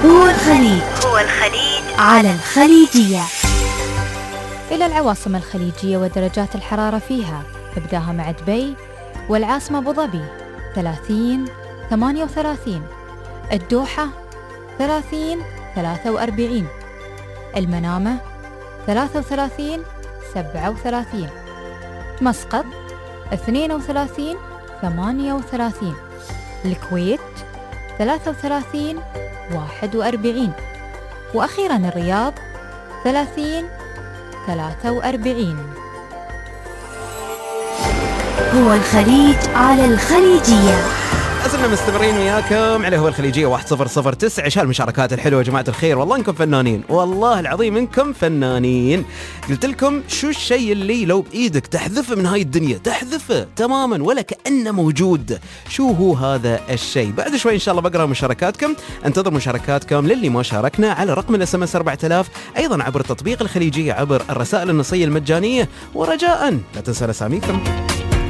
هو الخليج على الخليجية. إلى العواصم الخليجية ودرجات الحرارة فيها، ابداها مع دبي والعاصمة أبو ظبي 30 38، الدوحة 30 43، المنامة 33 37، مسقط 32 38، الكويت 33 41، وأخيراً الرياض 30 43. هو الخليج على الخليجية. أزلنا مستمرين وياكم على هو الخليجية 1009. عشان المشاركات الحلوة يا جماعة الخير، والله إنكم فنانين، والله العظيم إنكم فنانين. قلت لكم شو الشيء اللي لو بإيدك تحذفه من هاي الدنيا، تحذفه تماما ولا كأنه موجود، شو هو هذا الشيء؟ بعد شوي إن شاء الله بقرأ مشاركاتكم، انتظر مشاركاتكم للي ما شاركنا على رقم الSMS 4000، أيضا عبر تطبيق الخليجية، عبر الرسائل النصية المجانية، ورجاء لا تنسوا أساميكم.